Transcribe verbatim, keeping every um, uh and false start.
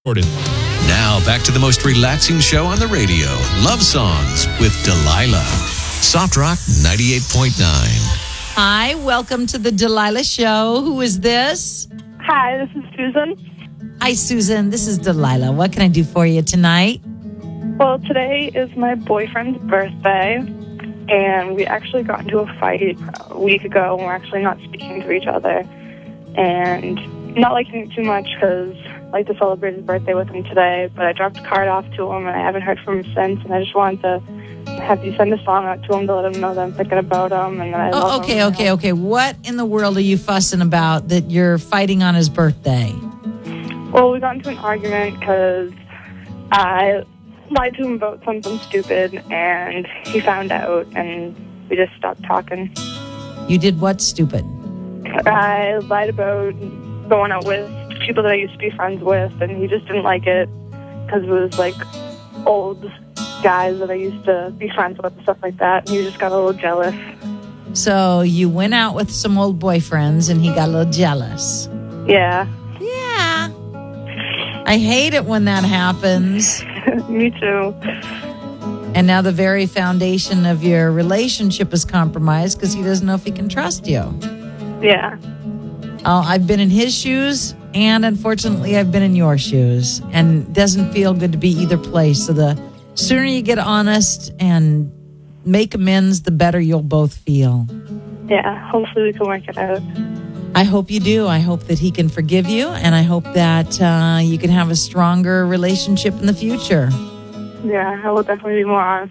Now back to the most relaxing show on the radio, Love Songs with Delilah. Soft Rock ninety-eight point nine. Hi, welcome to the Delilah Show. Who is this? Hi, this is Susan. Hi, Susan. This is Delilah. What can I do for you tonight? Well, today is my boyfriend's birthday, and we actually got into a fight a week ago, and we're actually not speaking to each other. And not liking it too much because I like to celebrate his birthday with him today, but I dropped a card off to him, and I haven't heard from him since, and I just wanted to have you send a song out to him to let him know that I'm thinking about him and that I love Oh, okay, him. okay, okay. What in the world are you fussing about that you're fighting on his birthday? Well, we got into an argument because I lied to him about something stupid, and he found out, and we just stopped talking. You did what stupid? I lied about going out with people that I used to be friends with, and he just didn't like it because it was like old guys that I used to be friends with and stuff like that, and he just got a little jealous. So you went out with some old boyfriends and he got a little jealous. Yeah. Yeah. I hate it when that happens. Me too. And now the very foundation of your relationship is compromised because he doesn't know if he can trust you. Yeah. Oh, I've been in his shoes, and unfortunately I've been in your shoes, and it doesn't feel good to be either place. So the sooner you get honest and make amends, the better you'll both feel. Yeah, hopefully we can work it out. I hope you do. I hope that he can forgive you, and I hope that uh, you can have a stronger relationship in the future. Yeah, I will definitely be more honest